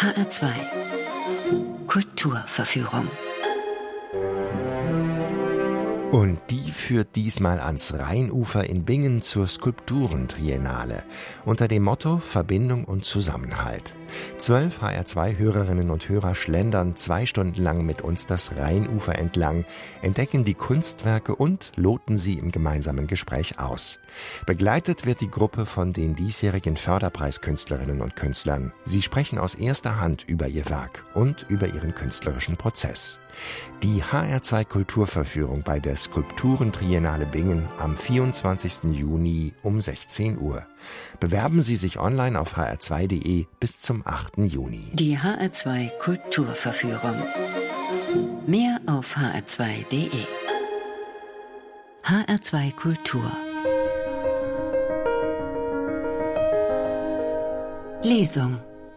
HR2 Kulturverführung. Und die führt diesmal ans Rheinufer in Bingen zur Skulpturentriennale unter dem Motto Verbindung und Zusammenhalt. 12 HR2-Hörerinnen und Hörer schlendern 2 Stunden lang mit uns das Rheinufer entlang, entdecken die Kunstwerke und loten sie im gemeinsamen Gespräch aus. Begleitet wird die Gruppe von den diesjährigen Förderpreiskünstlerinnen und Künstlern. Sie sprechen aus erster Hand über ihr Werk und über ihren künstlerischen Prozess. Die HR2 Kulturverführung bei der Skulpturentriennale Bingen am 24. Juni um 16 Uhr. Bewerben Sie sich online auf hr2.de bis zum 8. Juni. Die HR2 Kulturverführung. Mehr auf hr2.de. HR2 Kultur. Lesung.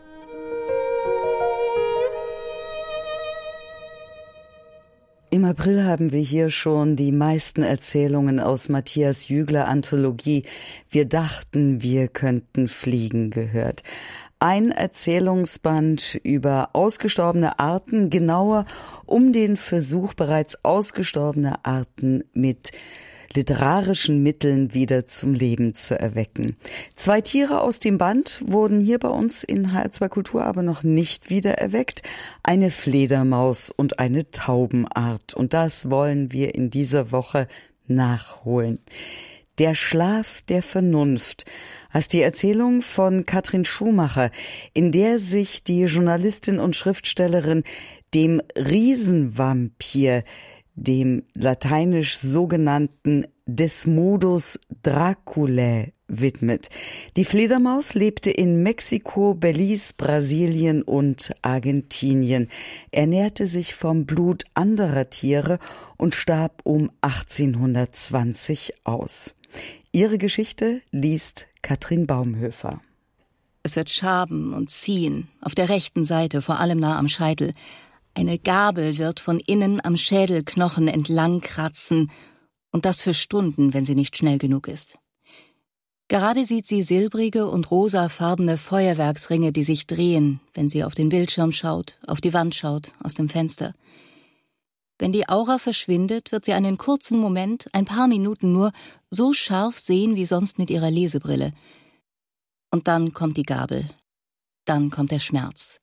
Im April haben wir hier schon die meisten Erzählungen aus Matthias Jügler Anthologie Wir dachten, wir könnten fliegen gehört. Ein Erzählungsband über ausgestorbene Arten, genauer um den Versuch, bereits ausgestorbene Arten mit literarischen Mitteln wieder zum Leben zu erwecken. 2 Tiere aus dem Band wurden hier bei uns in HR2 Kultur aber noch nicht wieder erweckt. Eine Fledermaus und eine Taubenart. Und das wollen wir in dieser Woche nachholen. Der Schlaf der Vernunft heißt die Erzählung von Katrin Schumacher, in der sich die Journalistin und Schriftstellerin dem Riesenvampir, dem lateinisch sogenannten Desmodus Draculae, widmet. Die Fledermaus lebte in Mexiko, Belize, Brasilien und Argentinien, ernährte sich vom Blut anderer Tiere und starb um 1820 aus. Ihre Geschichte liest Katrin Baumhöfer. Es wird schaben und ziehen, auf der rechten Seite, vor allem nah am Scheitel. Eine Gabel wird von innen am Schädelknochen entlang kratzen, und das für Stunden, wenn sie nicht schnell genug ist. Gerade sieht sie silbrige und rosafarbene Feuerwerksringe, die sich drehen, wenn sie auf den Bildschirm schaut, auf die Wand schaut, aus dem Fenster. Wenn die Aura verschwindet, wird sie einen kurzen Moment, ein paar Minuten nur, so scharf sehen wie sonst mit ihrer Lesebrille. Und dann kommt die Gabel. Dann kommt der Schmerz.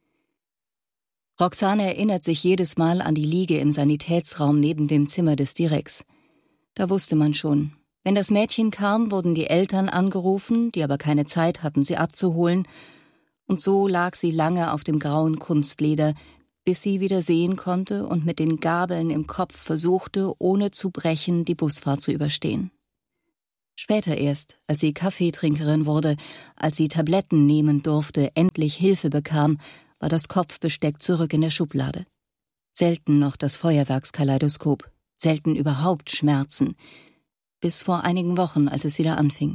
Roxane erinnert sich jedes Mal an die Liege im Sanitätsraum neben dem Zimmer des Direkts. Da wusste man schon, wenn das Mädchen kam, wurden die Eltern angerufen, die aber keine Zeit hatten, sie abzuholen. Und so lag sie lange auf dem grauen Kunstleder, bis sie wieder sehen konnte und mit den Gabeln im Kopf versuchte, ohne zu brechen, die Busfahrt zu überstehen. Später erst, als sie Kaffeetrinkerin wurde, als sie Tabletten nehmen durfte, endlich Hilfe bekam, war das Kopfbesteck zurück in der Schublade. Selten noch das Feuerwerkskaleidoskop, selten überhaupt Schmerzen. Bis vor einigen Wochen, als es wieder anfing.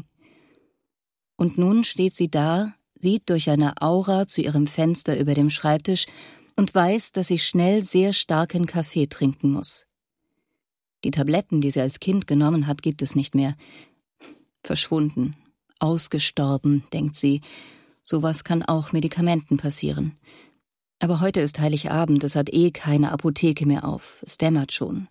Und nun steht sie da, sieht durch eine Aura zu ihrem Fenster über dem Schreibtisch und weiß, dass sie schnell sehr starken Kaffee trinken muss. Die Tabletten, die sie als Kind genommen hat, gibt es nicht mehr. Verschwunden, ausgestorben, denkt sie. Sowas kann auch Medikamenten passieren. Aber heute ist Heiligabend, es hat keine Apotheke mehr auf. Es dämmert schon.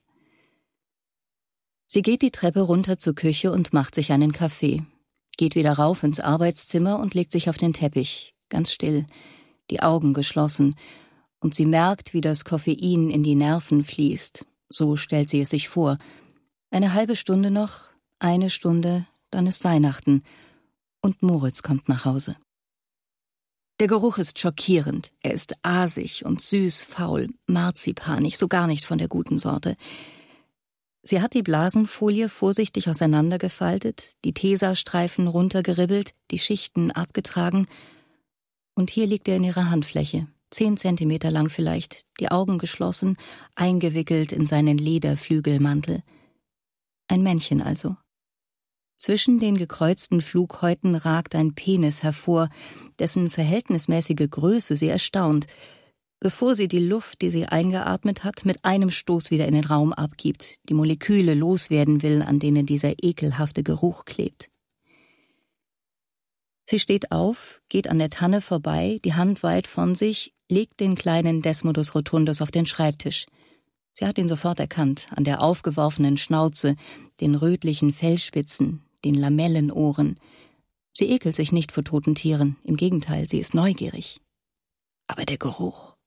Sie geht die Treppe runter zur Küche und macht sich einen Kaffee. Geht wieder rauf ins Arbeitszimmer und legt sich auf den Teppich, ganz still, die Augen geschlossen. Und sie merkt, wie das Koffein in die Nerven fließt. So stellt sie es sich vor. Eine halbe Stunde noch, 1 Stunde, dann ist Weihnachten. Und Moritz kommt nach Hause. Der Geruch ist schockierend. Er ist asig und süß, faul, marzipanig, so gar nicht von der guten Sorte. Sie hat die Blasenfolie vorsichtig auseinandergefaltet, die Tesastreifen runtergeribbelt, die Schichten abgetragen. Und hier liegt er in ihrer Handfläche, 10 Zentimeter lang vielleicht, die Augen geschlossen, eingewickelt in seinen Lederflügelmantel. Ein Männchen also. Zwischen den gekreuzten Flughäuten ragt ein Penis hervor, dessen verhältnismäßige Größe sie erstaunt, bevor sie die Luft, die sie eingeatmet hat, mit einem Stoß wieder in den Raum abgibt, die Moleküle loswerden will, an denen dieser ekelhafte Geruch klebt. Sie steht auf, geht an der Tanne vorbei, die Hand weit von sich, legt den kleinen Desmodus rotundus auf den Schreibtisch. Sie hat ihn sofort erkannt, an der aufgeworfenen Schnauze, den rötlichen Fellspitzen, den Lamellenohren. Sie ekelt sich nicht vor toten Tieren, im Gegenteil, sie ist neugierig. Aber der Geruch.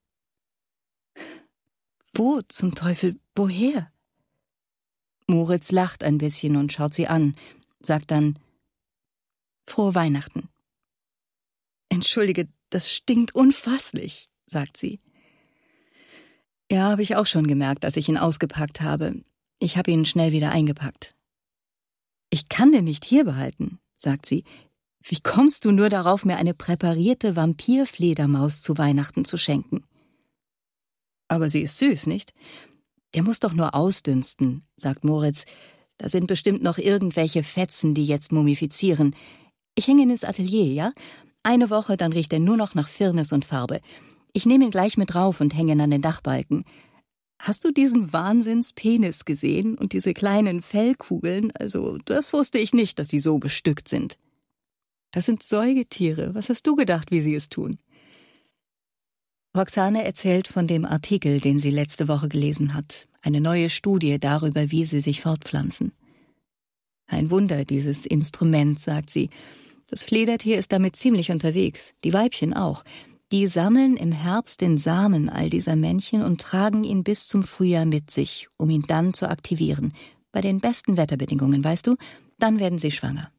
Wo zum Teufel, woher? Moritz lacht ein bisschen und schaut sie an, sagt dann: »Frohe Weihnachten.« »Entschuldige, das stinkt unfasslich«, sagt sie. »Ja, habe ich auch schon gemerkt, als ich ihn ausgepackt habe. Ich habe ihn schnell wieder eingepackt.« »Ich kann den nicht hier behalten«, sagt sie. »Wie kommst du nur darauf, mir eine präparierte Vampirfledermaus zu Weihnachten zu schenken?« »Aber sie ist süß, nicht?« »Der muss doch nur ausdünsten«, sagt Moritz. »Da sind bestimmt noch irgendwelche Fetzen, die jetzt mumifizieren. Ich hänge ihn ins Atelier, ja? Eine Woche, dann riecht er nur noch nach Firnis und Farbe. Ich nehme ihn gleich mit rauf und hänge ihn an den Dachbalken. Hast du diesen Wahnsinnspenis gesehen und diese kleinen Fellkugeln? Also, das wusste ich nicht, dass sie so bestückt sind.« »Das sind Säugetiere. Was hast du gedacht, wie sie es tun?« Roxane erzählt von dem Artikel, den sie letzte Woche gelesen hat. Eine neue Studie darüber, wie sie sich fortpflanzen. »Ein Wunder, dieses Instrument«, sagt sie. »Das Fledertier ist damit ziemlich unterwegs, die Weibchen auch. Die sammeln im Herbst den Samen all dieser Männchen und tragen ihn bis zum Frühjahr mit sich, um ihn dann zu aktivieren. Bei den besten Wetterbedingungen, weißt du, dann werden sie schwanger.«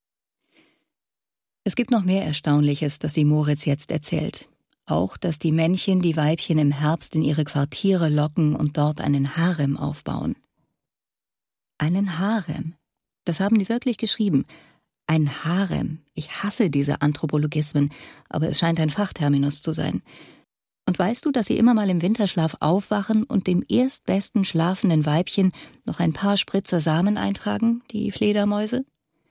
Es gibt noch mehr Erstaunliches, das sie Moritz jetzt erzählt. Auch, dass die Männchen die Weibchen im Herbst in ihre Quartiere locken und dort einen Harem aufbauen. Einen Harem. Das haben die wirklich geschrieben. Ein Harem. Ich hasse diese Anthropologismen, aber es scheint ein Fachterminus zu sein. Und weißt du, dass sie immer mal im Winterschlaf aufwachen und dem erstbesten schlafenden Weibchen noch ein paar Spritzer Samen eintragen, die Fledermäuse?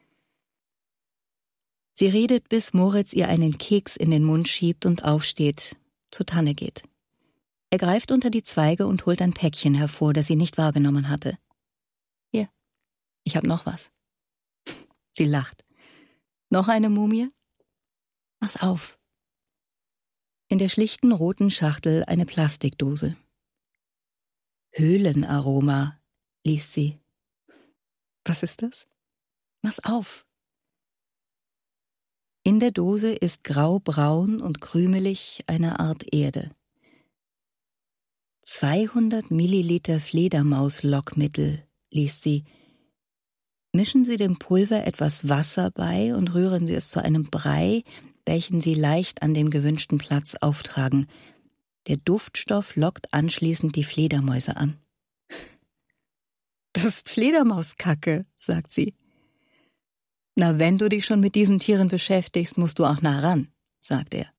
Sie redet, bis Moritz ihr einen Keks in den Mund schiebt und aufsteht, zur Tanne geht. Er greift unter die Zweige und holt ein Päckchen hervor, das sie nicht wahrgenommen hatte. »Hier, ich hab noch was.« Sie lacht. »Noch eine Mumie?« »Mach's auf.« In der schlichten roten Schachtel eine Plastikdose. »Höhlenaroma«, liest sie. »Was ist das?« »Mach's auf.« In der Dose ist graubraun und krümelig eine Art Erde. 200 Milliliter Fledermauslockmittel, liest sie. Mischen Sie dem Pulver etwas Wasser bei und rühren Sie es zu einem Brei, welchen Sie leicht an den gewünschten Platz auftragen. Der Duftstoff lockt anschließend die Fledermäuse an. »Das ist Fledermauskacke«, sagt sie. »Na, wenn du dich schon mit diesen Tieren beschäftigst, musst du auch nah ran«, sagt er.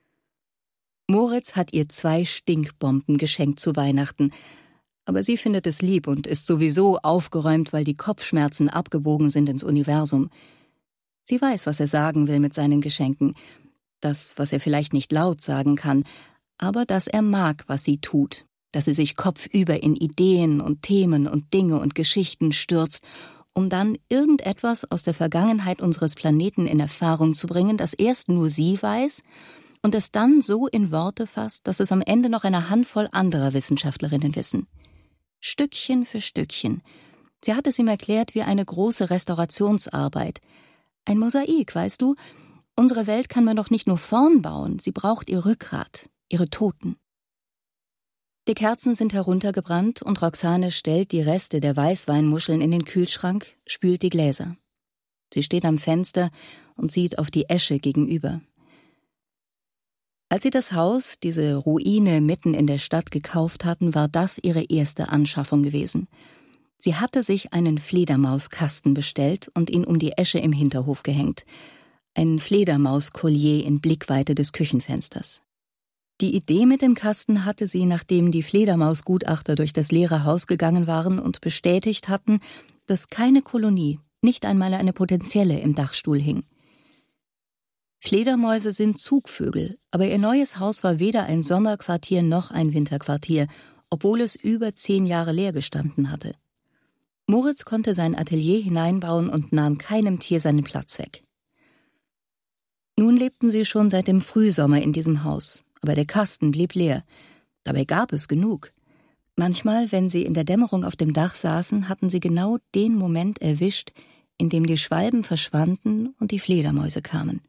Moritz hat ihr 2 Stinkbomben geschenkt zu Weihnachten, aber sie findet es lieb und ist sowieso aufgeräumt, weil die Kopfschmerzen abgebogen sind ins Universum. Sie weiß, was er sagen will mit seinen Geschenken, das, was er vielleicht nicht laut sagen kann, aber dass er mag, was sie tut, dass sie sich kopfüber in Ideen und Themen und Dinge und Geschichten stürzt, um dann irgendetwas aus der Vergangenheit unseres Planeten in Erfahrung zu bringen, das erst nur sie weiß und es dann so in Worte fasst, dass es am Ende noch eine Handvoll anderer Wissenschaftlerinnen wissen. Stückchen für Stückchen. Sie hat es ihm erklärt wie eine große Restaurationsarbeit. Ein Mosaik, weißt du? Unsere Welt kann man doch nicht nur vorn bauen, sie braucht ihr Rückgrat, ihre Toten. Die Kerzen sind heruntergebrannt und Roxane stellt die Reste der Weißweinmuscheln in den Kühlschrank, spült die Gläser. Sie steht am Fenster und sieht auf die Esche gegenüber. Als sie das Haus, diese Ruine mitten in der Stadt gekauft hatten, war das ihre erste Anschaffung gewesen. Sie hatte sich einen Fledermauskasten bestellt und ihn um die Esche im Hinterhof gehängt. Ein Fledermauskollier in Blickweite des Küchenfensters. Die Idee mit dem Kasten hatte sie, nachdem die Fledermausgutachter durch das leere Haus gegangen waren und bestätigt hatten, dass keine Kolonie, nicht einmal eine potenzielle, im Dachstuhl hing. Fledermäuse sind Zugvögel, aber ihr neues Haus war weder ein Sommerquartier noch ein Winterquartier, obwohl es über 10 Jahre leer gestanden hatte. Moritz konnte sein Atelier hineinbauen und nahm keinem Tier seinen Platz weg. Nun lebten sie schon seit dem Frühsommer in diesem Haus, aber der Kasten blieb leer. Dabei gab es genug. Manchmal, wenn sie in der Dämmerung auf dem Dach saßen, hatten sie genau den Moment erwischt, in dem die Schwalben verschwanden und die Fledermäuse kamen.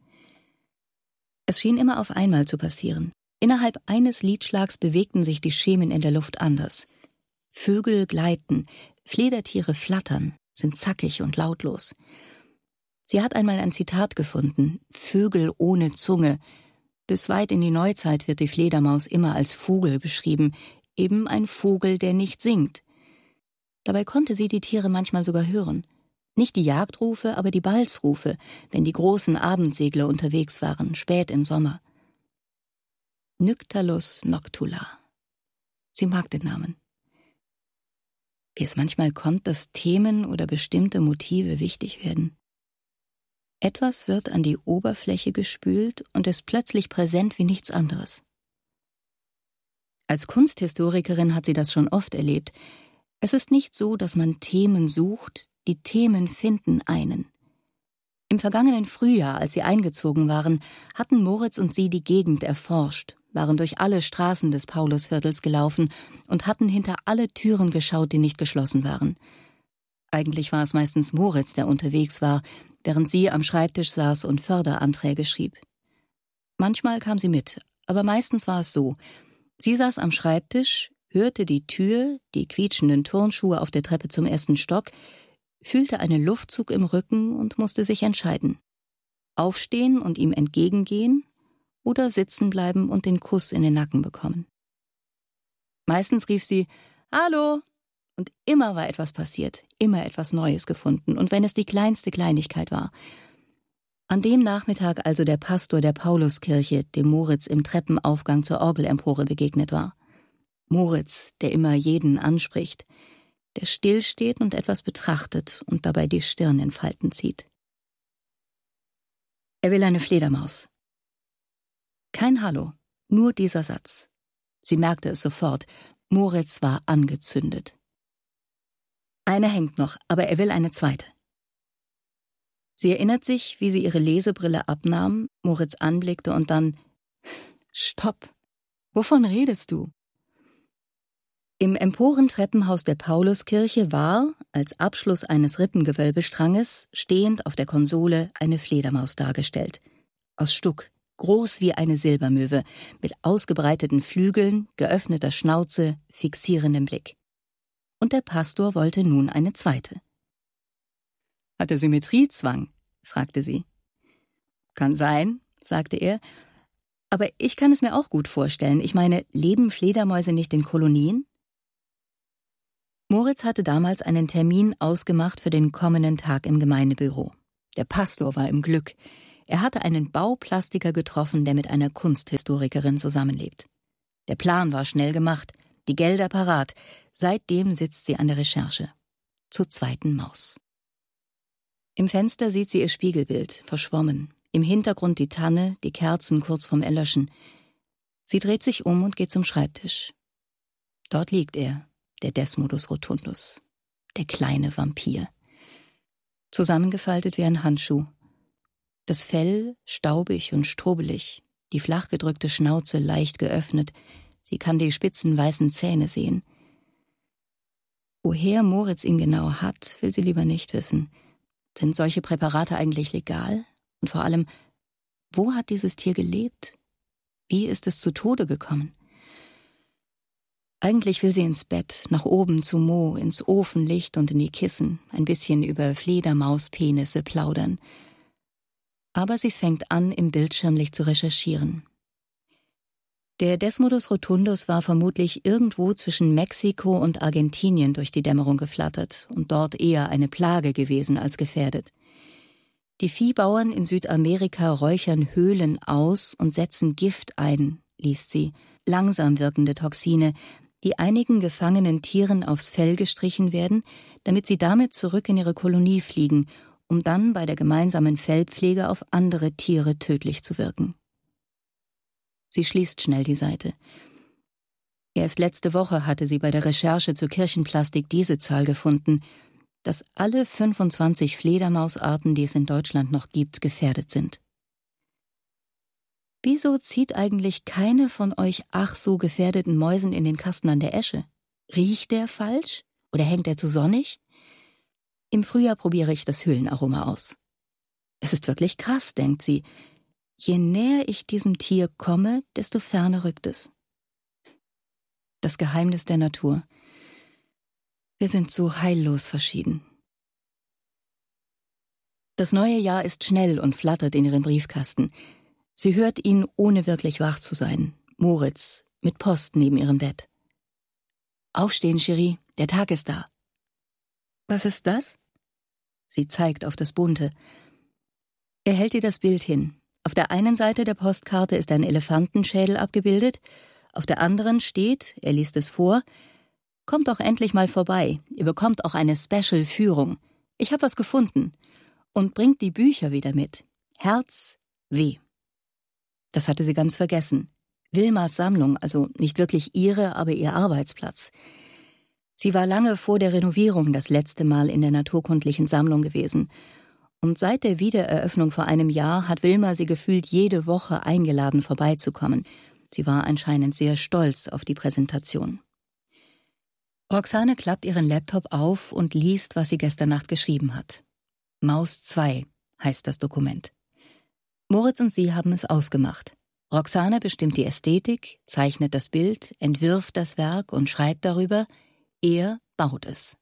Es schien immer auf einmal zu passieren. Innerhalb eines Liedschlags bewegten sich die Schemen in der Luft anders. Vögel gleiten, Fledertiere flattern, sind zackig und lautlos. Sie hat einmal ein Zitat gefunden: Vögel ohne Zunge. Bis weit in die Neuzeit wird die Fledermaus immer als Vogel beschrieben, eben ein Vogel, der nicht singt. Dabei konnte sie die Tiere manchmal sogar hören. Nicht die Jagdrufe, aber die Balzrufe, wenn die großen Abendsegler unterwegs waren, spät im Sommer. Nyctalus noctula. Sie mag den Namen. Wie es manchmal kommt, dass Themen oder bestimmte Motive wichtig werden. Etwas wird an die Oberfläche gespült und ist plötzlich präsent wie nichts anderes. Als Kunsthistorikerin hat sie das schon oft erlebt. Es ist nicht so, dass man Themen sucht, die Themen finden einen. Im vergangenen Frühjahr, als sie eingezogen waren, hatten Moritz und sie die Gegend erforscht, waren durch alle Straßen des Paulusviertels gelaufen und hatten hinter alle Türen geschaut, die nicht geschlossen waren. Eigentlich war es meistens Moritz, der unterwegs war, während sie am Schreibtisch saß und Förderanträge schrieb. Manchmal kam sie mit, aber meistens war es so: Sie saß am Schreibtisch, hörte die Tür, die quietschenden Turnschuhe auf der Treppe zum ersten Stock, fühlte einen Luftzug im Rücken und musste sich entscheiden. Aufstehen und ihm entgegengehen oder sitzen bleiben und den Kuss in den Nacken bekommen. Meistens rief sie »Hallo!« und immer war etwas passiert, immer etwas Neues gefunden, und wenn es die kleinste Kleinigkeit war. An dem Nachmittag also der Pastor der Pauluskirche, dem Moritz im Treppenaufgang zur Orgelempore begegnet war. Moritz, der immer jeden anspricht, der stillsteht und etwas betrachtet und dabei die Stirn in Falten zieht. Er will eine Fledermaus. Kein Hallo, nur dieser Satz. Sie merkte es sofort, Moritz war angezündet. Eine hängt noch, aber er will eine zweite. Sie erinnert sich, wie sie ihre Lesebrille abnahm, Moritz anblickte und dann: »Stopp! Wovon redest du?« Im Emporentreppenhaus der Pauluskirche war, als Abschluss eines Rippengewölbestranges, stehend auf der Konsole eine Fledermaus dargestellt. Aus Stuck, groß wie eine Silbermöwe, mit ausgebreiteten Flügeln, geöffneter Schnauze, fixierendem Blick. Und der Pastor wollte nun eine zweite. »Hat er Symmetriezwang?« fragte sie. »Kann sein«, sagte er, »aber ich kann es mir auch gut vorstellen. Ich meine, leben Fledermäuse nicht in Kolonien?« Moritz hatte damals einen Termin ausgemacht für den kommenden Tag im Gemeindebüro. Der Pastor war im Glück. Er hatte einen Bauplastiker getroffen, der mit einer Kunsthistorikerin zusammenlebt. Der Plan war schnell gemacht, die Gelder parat. Seitdem sitzt sie an der Recherche. Zur zweiten Maus. Im Fenster sieht sie ihr Spiegelbild, verschwommen. Im Hintergrund die Tanne, die Kerzen kurz vorm Erlöschen. Sie dreht sich um und geht zum Schreibtisch. Dort liegt er, der Desmodus rotundus, der kleine Vampir. Zusammengefaltet wie ein Handschuh. Das Fell staubig und strubelig, die flach gedrückte Schnauze leicht geöffnet. Sie kann die spitzen weißen Zähne sehen. Woher Moritz ihn genau hat, will sie lieber nicht wissen. Sind solche Präparate eigentlich legal? Und vor allem, wo hat dieses Tier gelebt? Wie ist es zu Tode gekommen? Eigentlich will sie ins Bett, nach oben zu Mo, ins Ofenlicht und in die Kissen, ein bisschen über Fledermauspenisse plaudern. Aber sie fängt an, im Bildschirmlicht zu recherchieren. Der Desmodus rotundus war vermutlich irgendwo zwischen Mexiko und Argentinien durch die Dämmerung geflattert und dort eher eine Plage gewesen als gefährdet. Die Viehbauern in Südamerika räuchern Höhlen aus und setzen Gift ein, liest sie, langsam wirkende Toxine, die einigen gefangenen Tieren aufs Fell gestrichen werden, damit sie damit zurück in ihre Kolonie fliegen, um dann bei der gemeinsamen Fellpflege auf andere Tiere tödlich zu wirken. Sie schließt schnell die Seite. Erst letzte Woche hatte sie bei der Recherche zur Kirchenplastik diese Zahl gefunden, dass alle 25 Fledermausarten, die es in Deutschland noch gibt, gefährdet sind. Wieso zieht eigentlich keine von euch ach so gefährdeten Mäusen in den Kasten an der Esche? Riecht der falsch? Oder hängt er zu sonnig? Im Frühjahr probiere ich das Höhlenaroma aus. Es ist wirklich krass, denkt sie. Je näher ich diesem Tier komme, desto ferner rückt es. Das Geheimnis der Natur. Wir sind so heillos verschieden. Das neue Jahr ist schnell und flattert in ihren Briefkasten. Sie hört ihn, ohne wirklich wach zu sein. Moritz, mit Post neben ihrem Bett. Aufstehen, Cherie, der Tag ist da. Was ist das? Sie zeigt auf das Bunte. Er hält ihr das Bild hin. Auf der einen Seite der Postkarte ist ein Elefantenschädel abgebildet, auf der anderen steht, er liest es vor, kommt doch endlich mal vorbei, ihr bekommt auch eine Special-Führung. Ich habe was gefunden. Und bringt die Bücher wieder mit. Herz W. Das hatte sie ganz vergessen. Wilmas Sammlung, also nicht wirklich ihre, aber ihr Arbeitsplatz. Sie war lange vor der Renovierung das letzte Mal in der naturkundlichen Sammlung gewesen. Und seit der Wiedereröffnung vor einem Jahr hat Wilma sie gefühlt jede Woche eingeladen, vorbeizukommen. Sie war anscheinend sehr stolz auf die Präsentation. Roxane klappt ihren Laptop auf und liest, was sie gestern Nacht geschrieben hat. Maus 2 heißt das Dokument. Moritz und sie haben es ausgemacht. Roxane bestimmt die Ästhetik, zeichnet das Bild, entwirft das Werk und schreibt darüber, er baut es.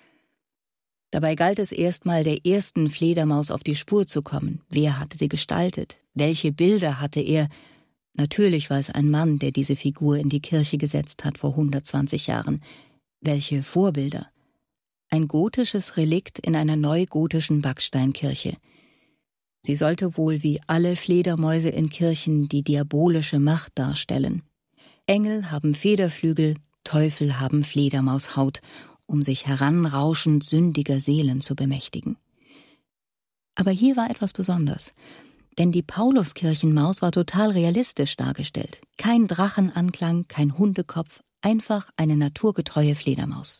Dabei galt es erstmal, der ersten Fledermaus auf die Spur zu kommen. Wer hatte sie gestaltet? Welche Bilder hatte er? Natürlich war es ein Mann, der diese Figur in die Kirche gesetzt hat vor 120 Jahren. Welche Vorbilder? Ein gotisches Relikt in einer neugotischen Backsteinkirche. Sie sollte wohl wie alle Fledermäuse in Kirchen die diabolische Macht darstellen. Engel haben Federflügel, Teufel haben Fledermaushaut, um sich heranrauschend sündiger Seelen zu bemächtigen. Aber hier war etwas besonders, denn die Pauluskirchenmaus war total realistisch dargestellt. Kein Drachenanklang, kein Hundekopf, einfach eine naturgetreue Fledermaus.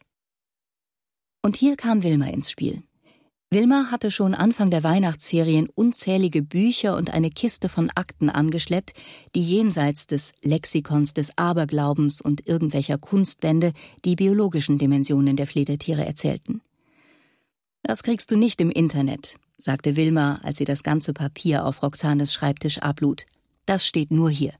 Und hier kam Wilma ins Spiel. Wilma hatte schon Anfang der Weihnachtsferien unzählige Bücher und eine Kiste von Akten angeschleppt, die jenseits des Lexikons des Aberglaubens und irgendwelcher Kunstbände die biologischen Dimensionen der Fledertiere erzählten. »Das kriegst du nicht im Internet«, sagte Wilma, als sie das ganze Papier auf Roxanes Schreibtisch ablud. »Das steht nur hier.«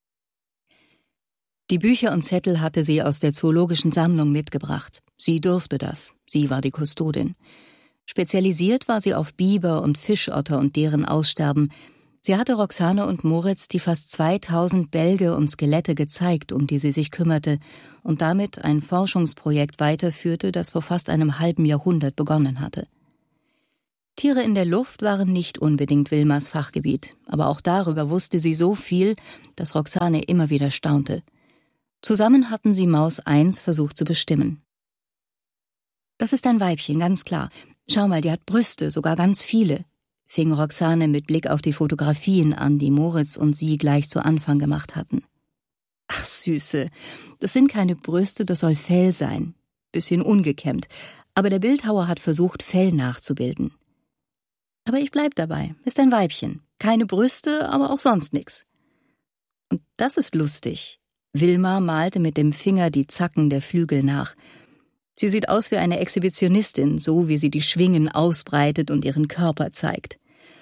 Die Bücher und Zettel hatte sie aus der zoologischen Sammlung mitgebracht. Sie durfte das. Sie war die Kustodin. Spezialisiert war sie auf Biber und Fischotter und deren Aussterben. Sie hatte Roxane und Moritz die fast 2000 Bälge und Skelette gezeigt, um die sie sich kümmerte, und damit ein Forschungsprojekt weiterführte, das vor fast einem halben Jahrhundert begonnen hatte. Tiere in der Luft waren nicht unbedingt Wilmas Fachgebiet, aber auch darüber wusste sie so viel, dass Roxane immer wieder staunte. Zusammen hatten sie Maus 1 versucht zu bestimmen. »Das ist ein Weibchen, ganz klar. Schau mal, die hat Brüste, sogar ganz viele«, fing Roxane mit Blick auf die Fotografien an, die Moritz und sie gleich zu Anfang gemacht hatten. »Ach Süße, das sind keine Brüste, das soll Fell sein. Bisschen ungekämmt, aber der Bildhauer hat versucht, Fell nachzubilden. Aber ich bleib dabei, ist ein Weibchen. Keine Brüste, aber auch sonst nix. Und das ist lustig.« Wilma malte mit dem Finger die Zacken der Flügel nach. Sie sieht aus wie eine Exhibitionistin, so wie sie die Schwingen ausbreitet und ihren Körper zeigt.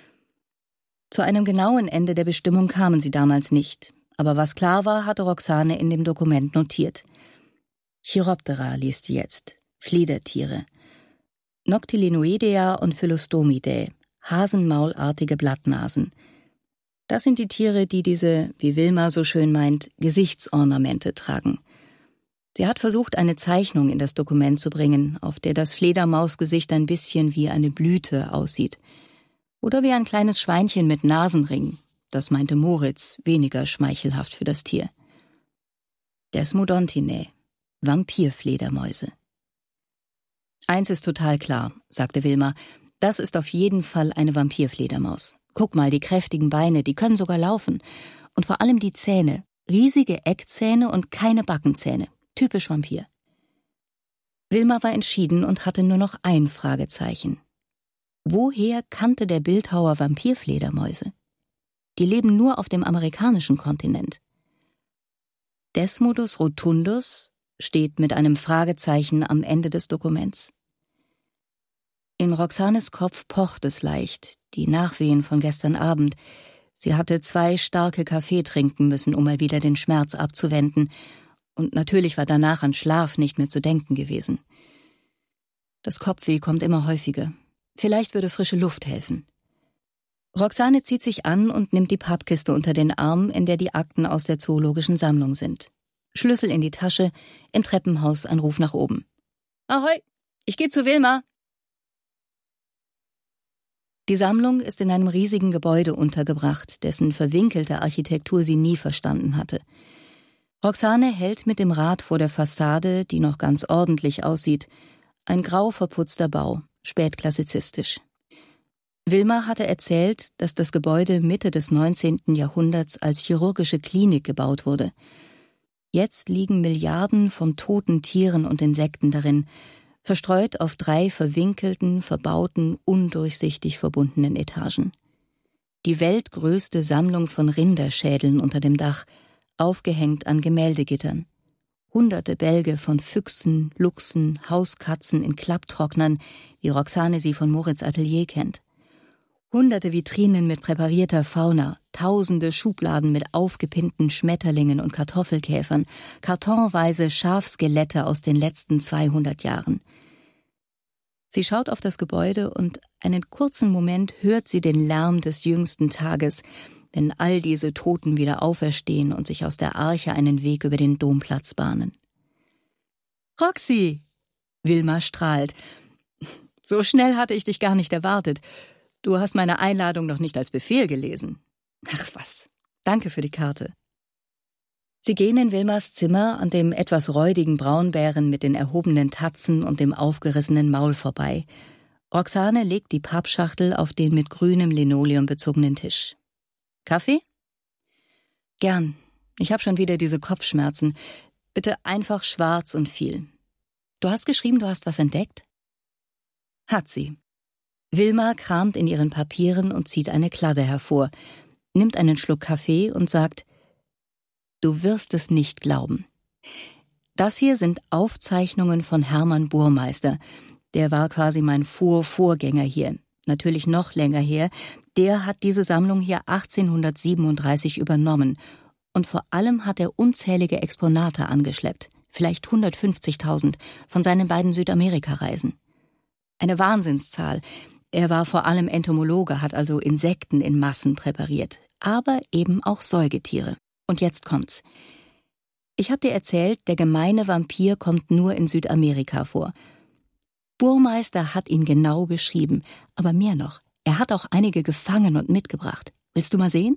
Zu einem genauen Ende der Bestimmung kamen sie damals nicht. Aber was klar war, hatte Roxane in dem Dokument notiert. Chiroptera liest sie jetzt, Fledertiere. Noctilinoidea und Phylostomidae, hasenmaulartige Blattnasen. Das sind die Tiere, die diese, wie Wilma so schön meint, Gesichtsornamente tragen. Sie hat versucht, eine Zeichnung in das Dokument zu bringen, auf der das Fledermausgesicht ein bisschen wie eine Blüte aussieht. Oder wie ein kleines Schweinchen mit Nasenring. Das meinte Moritz, weniger schmeichelhaft für das Tier. Desmodontinae, Vampirfledermäuse. »Eins ist total klar«, sagte Wilma, »das ist auf jeden Fall eine Vampirfledermaus. Guck mal, die kräftigen Beine, die können sogar laufen. Und vor allem die Zähne, riesige Eckzähne und keine Backenzähne. Typisch Vampir.« Wilma war entschieden und hatte nur noch ein Fragezeichen. Woher kannte der Bildhauer Vampirfledermäuse? Die leben nur auf dem amerikanischen Kontinent. Desmodus rotundus steht mit einem Fragezeichen am Ende des Dokuments. In Roxanes Kopf pocht es leicht, die Nachwehen von gestern Abend. Sie hatte 2 starke Kaffee trinken müssen, um mal wieder den Schmerz abzuwenden. Und natürlich war danach an Schlaf nicht mehr zu denken gewesen. Das Kopfweh kommt immer häufiger. Vielleicht würde frische Luft helfen. Roxane zieht sich an und nimmt die Pappkiste unter den Arm, in der die Akten aus der zoologischen Sammlung sind. Schlüssel in die Tasche, im Treppenhaus ein Ruf nach oben. Ahoi, ich gehe zu Wilma. Die Sammlung ist in einem riesigen Gebäude untergebracht, dessen verwinkelte Architektur sie nie verstanden hatte. Roxane hält mit dem Rad vor der Fassade, die noch ganz ordentlich aussieht. Ein grau verputzter Bau, spätklassizistisch. Wilma hatte erzählt, dass das Gebäude Mitte des 19. Jahrhunderts als chirurgische Klinik gebaut wurde. Jetzt liegen Milliarden von toten Tieren und Insekten darin, verstreut auf 3 verwinkelten, verbauten, undurchsichtig verbundenen Etagen. Die weltgrößte Sammlung von Rinderschädeln unter dem Dach, aufgehängt an Gemäldegittern. Hunderte Bälge von Füchsen, Luchsen, Hauskatzen in Klapptrocknern, wie Roxane sie von Moritz Atelier kennt. Hunderte Vitrinen mit präparierter Fauna, tausende Schubladen mit aufgepinnten Schmetterlingen und Kartoffelkäfern, kartonweise Schafskelette aus den letzten 200 Jahren. Sie schaut auf das Gebäude und einen kurzen Moment hört sie den Lärm des jüngsten Tages, wenn all diese Toten wieder auferstehen und sich aus der Arche einen Weg über den Domplatz bahnen. »Roxy!« Wilma strahlt. »So schnell hatte ich dich gar nicht erwartet. Du hast meine Einladung noch nicht als Befehl gelesen.« »Ach was, danke für die Karte.« Sie gehen in Wilmas Zimmer an dem etwas räudigen Braunbären mit den erhobenen Tatzen und dem aufgerissenen Maul vorbei. Roxane legt die Pappschachtel auf den mit grünem Linoleum bezogenen Tisch. »Kaffee?« »Gern. Ich habe schon wieder diese Kopfschmerzen. Bitte einfach schwarz und viel. Du hast geschrieben, du hast was entdeckt?« Hat sie. Wilma kramt in ihren Papieren und zieht eine Kladde hervor, nimmt einen Schluck Kaffee und sagt, »Du wirst es nicht glauben. Das hier sind Aufzeichnungen von Hermann Burmeister. Der war quasi mein Vorgänger hier. Natürlich noch länger her. Der hat diese Sammlung hier 1837 übernommen. Und vor allem hat er unzählige Exponate angeschleppt, vielleicht 150.000, von seinen beiden Südamerika-Reisen. Eine Wahnsinnszahl. Er war vor allem Entomologe, hat also Insekten in Massen präpariert, aber eben auch Säugetiere. Und jetzt kommt's. Ich habe dir erzählt, der gemeine Vampir kommt nur in Südamerika vor. Burmeister hat ihn genau beschrieben, aber mehr noch. Er hat auch einige gefangen und mitgebracht. Willst du mal sehen?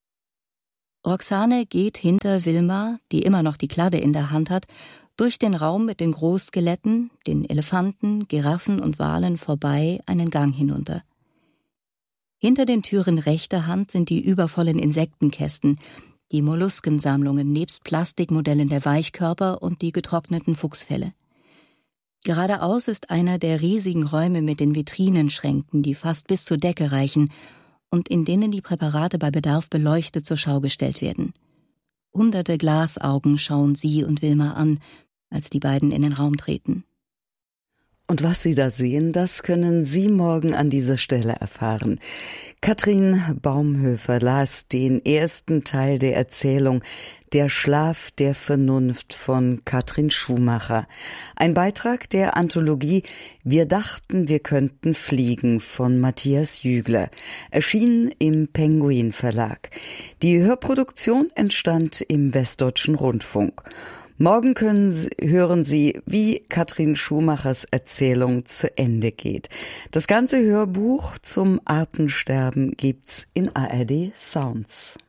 Roxane geht hinter Wilma, die immer noch die Kladde in der Hand hat, durch den Raum mit den Großskeletten, den Elefanten, Giraffen und Walen vorbei einen Gang hinunter. Hinter den Türen rechter Hand sind die übervollen Insektenkästen, die Molluskensammlungen nebst Plastikmodellen der Weichkörper und die getrockneten Fuchsfelle. Geradeaus ist einer der riesigen Räume mit den Vitrinenschränken, die fast bis zur Decke reichen und in denen die Präparate bei Bedarf beleuchtet zur Schau gestellt werden. Hunderte Glasaugen schauen sie und Wilma an, als die beiden in den Raum treten. Und was Sie da sehen, das können Sie morgen an dieser Stelle erfahren. Katrin Baumhöfer las den ersten Teil der Erzählung »Der Schlaf der Vernunft« von Katrin Schumacher. Ein Beitrag der Anthologie »Wir dachten, wir könnten fliegen« von Matthias Jügler, erschienen im Penguin Verlag. Die Hörproduktion entstand im Westdeutschen Rundfunk. Morgen hören Sie, wie Katrin Schumachers Erzählung zu Ende geht. Das ganze Hörbuch zum Artensterben gibt's in ARD Sounds.